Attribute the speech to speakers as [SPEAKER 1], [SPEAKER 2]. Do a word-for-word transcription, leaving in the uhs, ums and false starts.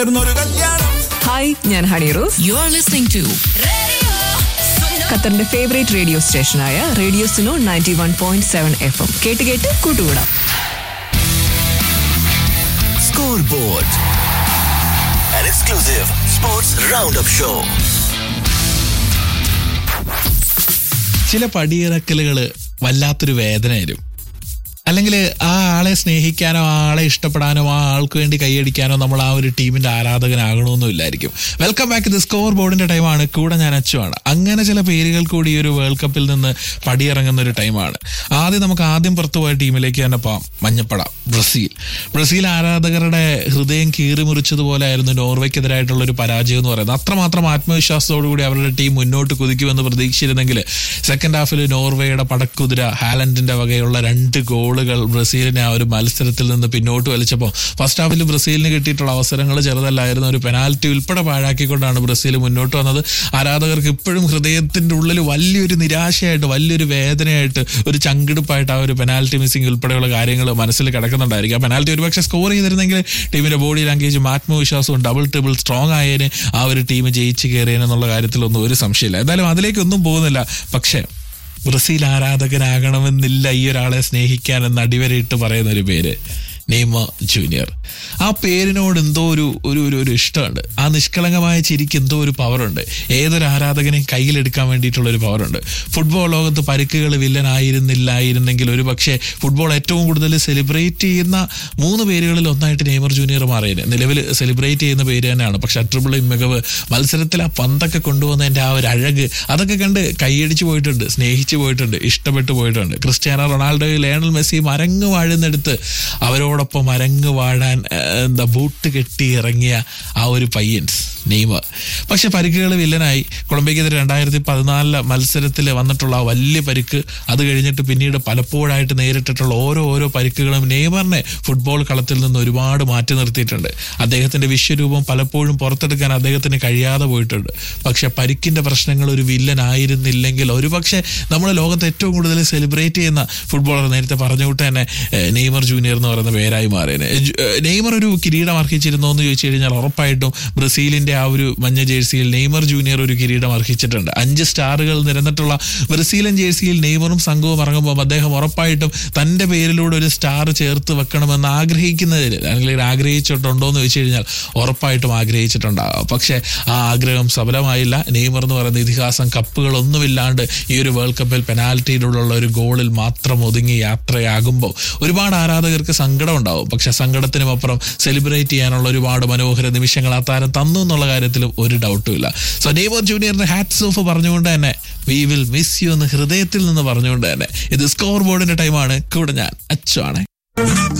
[SPEAKER 1] Hi, ഞാൻ Honey Rose.
[SPEAKER 2] You are listening to
[SPEAKER 1] ഖത്തറിന്റെ favourite radio സ്റ്റേഷനായ radio Suno ninety one point seven F M കേട്ട് കേട്ട് കൂട്ടുകൂടാം.
[SPEAKER 3] Scoreboard, an exclusive sports roundup show.
[SPEAKER 4] ചില പടിയിറക്കലുകള് വല്ലാത്തൊരു വേദന വരും. അല്ലെങ്കിൽ ആ ആളെ സ്നേഹിക്കാനോ ആ ആളെ ഇഷ്ടപ്പെടാനോ ആ ആൾക്ക് വേണ്ടി കൈയടിക്കാനോ നമ്മൾ ആ ഒരു ടീമിന്റെ ആരാധകനാകണമെന്നില്ലായിരിക്കും. Welcome back. ദി സ്കോർ ബോർഡിന്റെ ടൈമാണ്. കൂടെ ഞാൻ അച്ചുവാണ്. അങ്ങനെ ചില പേരുകൾ കൂടി ഈ ഒരു വേൾഡ് കപ്പിൽ നിന്ന് പടിയിറങ്ങുന്ന ഒരു ടൈമാണ്. ആദ്യം നമുക്ക് ആദ്യം പുറത്തുപോയ ടീമിലേക്ക് തന്നെ പോവാം. മഞ്ഞപ്പട ബ്രസീൽ. ബ്രസീൽ ആരാധകരുടെ ഹൃദയം കീറി മുറിച്ചതുപോലെ ആയിരുന്നു നോർവേക്കെതിരായിട്ടുള്ള ഒരു പരാജയം എന്ന് പറയുന്നത്. അത്രമാത്രം ആത്മവിശ്വാസത്തോടുകൂടി അവരുടെ ടീം മുന്നോട്ട് കുതിക്കുമെന്ന് പ്രതീക്ഷിച്ചിരുന്നെങ്കിൽ സെക്കൻഡ് ഹാഫിൽ നോർവേയുടെ പടക്കുതിര ഹാലൻഡിന്റെ വകയുള്ള രണ്ട് ഗോളുകൾ ബ്രസീലിനെ ആ ഒരു മത്സരത്തിൽ നിന്ന് പിന്നോട്ട് വലിച്ചപ്പോൾ ഫസ്റ്റ് ഹാഫിൽ ബ്രസീലിന് കിട്ടിയിട്ടുള്ള അവസരങ്ങൾ ചെറുതല്ലായിരുന്നു. ഒരു പെനാൽറ്റി ഉൾപ്പെടെ പാഴാക്കിക്കൊണ്ടാണ് ബ്രസീൽ മുന്നോട്ട് വന്നത്. ആരാധകർക്ക് ഇപ്പോഴും ഹൃദയത്തിന്റെ ഉള്ളിൽ വലിയൊരു നിരാശയായിട്ട് വലിയൊരു വേദനയായിട്ട് ഒരു ചങ്കിടുപ്പായിട്ട് ആ ഒരു പെനാൽറ്റി മിസ്സിംഗ് ഉൾപ്പെടെയുള്ള കാര്യങ്ങൾ മനസ്സിൽ കിടക്കുന്നുണ്ടായിരിക്കും. ആ പെനാൽറ്റി ഒരുപക്ഷെ സ്കോർ ചെയ്തിരുന്നെങ്കിൽ ടീമിന്റെ ബോഡി ലാംഗ്വേജും ആത്മവിശ്വാസവും ഡബിൾ ട്രിപ്പിൾ സ്ട്രോങ് ആയതിന് ആ ഒരു ടീം ജയിച്ച് കയറിയെന്നുള്ള കാര്യത്തിലൊന്നും ഒരു സംശയമില്ല. എന്തായാലും അതിലേക്കൊന്നും പോകുന്നില്ല. പക്ഷേ ബ്രസീൽ ആരാധകനാകണമെന്നില്ല ഈ ഒരാളെ സ്നേഹിക്കാൻ എന്ന് അടിവരയിട്ട് പറയുന്ന ഒരു പേര് നെയ്മർ ജൂനിയർ. ആ പേരിനോട് എന്തോ ഒരു ഒരു ഒരു ഒരു ഇഷ്ടമുണ്ട്. ആ നിഷ്കളങ്കമായ ചിരിക്ക് എന്തോ ഒരു പവറുണ്ട്. ഏതൊരു ആരാധകനെയും കയ്യിലെടുക്കാൻ വേണ്ടിയിട്ടുള്ള ഒരു പവറുണ്ട്. ഫുട്ബോൾ ലോകത്ത് പരിക്കുകൾ വില്ലനായിരുന്നില്ലായിരുന്നെങ്കിൽ ഒരു പക്ഷേ ഫുട്ബോൾ ഏറ്റവും കൂടുതൽ സെലിബ്രേറ്റ് ചെയ്യുന്ന മൂന്ന് പേരുകളിൽ ഒന്നായിട്ട് നെയ്മർ ജൂനിയർ മാറിയത്. നിലവിൽ സെലിബ്രേറ്റ് ചെയ്യുന്ന പേര് തന്നെയാണ്. പക്ഷെ ട്രിപ്പിൾ മികവ്, മത്സരത്തിൽ ആ പന്തൊക്കെ കൊണ്ടുപോകുന്നതിൻ്റെ ആ ഒരു അഴക്, അതൊക്കെ കണ്ട് കൈയടിച്ചു പോയിട്ടുണ്ട്, സ്നേഹിച്ചു പോയിട്ടുണ്ട്, ഇഷ്ടപ്പെട്ടു പോയിട്ടുണ്ട്. ക്രിസ്ത്യാനോ റൊണാൾഡോ, ലയണൽ മെസ്സി മരങ്ങ് വാഴുന്നെടുത്ത് അവരോടൊപ്പം മരങ്ങ് വാഴാൻ എന്താ ബൂട്ട് കെട്ടി ഇറങ്ങിയ ആ ഒരു പയ്യൻസ് നെയ്മർ. പക്ഷെ പരിക്കുകൾ വില്ലനായി. കൊളംബിയക്കെതിരെ രണ്ടായിരത്തി പതിനാലിലെ മത്സരത്തിൽ വന്നിട്ടുള്ള ആ വലിയ പരിക്ക്, അത് കഴിഞ്ഞിട്ട് പിന്നീട് പലപ്പോഴായിട്ട് നേരിട്ടിട്ടുള്ള ഓരോ ഓരോ പരിക്കുകളും നെയ്മറിനെ ഫുട്ബോൾ കളത്തിൽ നിന്ന് ഒരുപാട് മാറ്റി നിർത്തിയിട്ടുണ്ട്. അദ്ദേഹത്തിന്റെ വിശ്വരൂപം പലപ്പോഴും പുറത്തെടുക്കാൻ അദ്ദേഹത്തിന് കഴിയാതെ പോയിട്ടുണ്ട്. പക്ഷെ പരിക്കിന്റെ പ്രശ്നങ്ങൾ ഒരു വില്ലനായിരുന്നില്ലെങ്കിൽ ഒരുപക്ഷെ നമ്മൾ ലോകത്ത് ഏറ്റവും കൂടുതൽ സെലിബ്രേറ്റ് ചെയ്യുന്ന ഫുട്ബോളർ നേരത്തെ പറഞ്ഞുകൊണ്ട് തന്നെ നെയ്മർ ജൂനിയർ എന്ന് പറയുന്ന പേരായി മാറിയത്. നെയ്മർ ഒരു കിരീടം അർഹിച്ചിരുന്നോ എന്ന് ചോദിച്ചു കഴിഞ്ഞാൽ ഉറപ്പായിട്ടും ബ്രസീലിന്റെ ആ ഒരു മഞ്ഞ ജേഴ്സിയിൽ നെയ്മർ ജൂനിയർ ഒരു കിരീടം അർഹിച്ചിട്ടുണ്ട്. അഞ്ച് സ്റ്റാറുകൾ നിരന്നിട്ടുള്ള ബ്രസീലിയൻ ജേഴ്സിയിൽ നെയ്മറും സംഘവും ഇറങ്ങുമ്പോൾ അദ്ദേഹം ഉറപ്പായിട്ടും തന്റെ പേരിലൂടെ ഒരു സ്റ്റാർ ചേർത്ത് വെക്കണമെന്ന് ആഗ്രഹിക്കുന്നതിൽ അല്ലെങ്കിൽ ആഗ്രഹിച്ചിട്ടുണ്ടോ എന്ന് ചോദിച്ചു കഴിഞ്ഞാൽ ഉറപ്പായിട്ടും ആഗ്രഹിച്ചിട്ടുണ്ടാകാം. പക്ഷെ ആ ആഗ്രഹം സഫലമായില്ല. നെയ്മർ എന്ന് പറയുന്ന ഇതിഹാസം കപ്പുകളൊന്നുമില്ലാണ്ട് ഈ ഒരു വേൾഡ് കപ്പിൽ പെനാൽറ്റിയിലുള്ള ഒരു ഗോളിൽ മാത്രം ഒതുങ്ങി യാത്രയാകുമ്പോൾ ഒരുപാട് ആരാധകർക്ക് സങ്കടം ഉണ്ടാവും. പക്ഷെ സങ്കടത്തിനും അപ്പുറം സെലിബ്രേറ്റ് ചെയ്യാനുള്ള ഒരുപാട് മനോഹര നിമിഷങ്ങൾ ആ താരം തന്നു എന്നുള്ള കാര്യത്തിലും ഒരു ഡൗട്ടും ഇല്ല. സോ നെയ്മർ ജൂനിയറിന്റെ ഹാറ്റ്സ് ഓഫ് പറഞ്ഞുകൊണ്ട് തന്നെ വി വിൽ മിസ് യു എന്ന് ഹൃദയത്തിൽ നിന്ന് പറഞ്ഞുകൊണ്ട് തന്നെ ഇത് സ്കോർ ബോർഡിന്റെ ടൈമാണ്. കൂടെ ഞാൻ അച്ചു ആണ്.